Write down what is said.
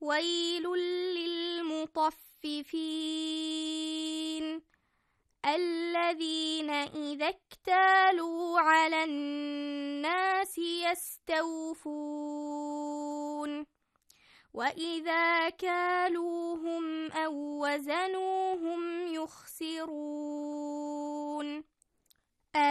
ويل للمطففين الذين إذا اكتالوا على الناس يستوفون وإذا كالوهم أو وزنوهم يخسرون